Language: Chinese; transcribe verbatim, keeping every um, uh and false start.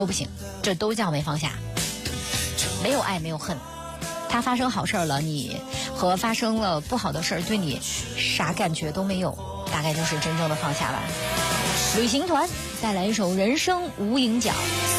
都不行，这都叫没放下。没有爱，没有恨。他发生好事了，你和发生了不好的事儿，对你啥感觉都没有，大概就是真正的放下吧。旅行团带来一首《人生无影脚》。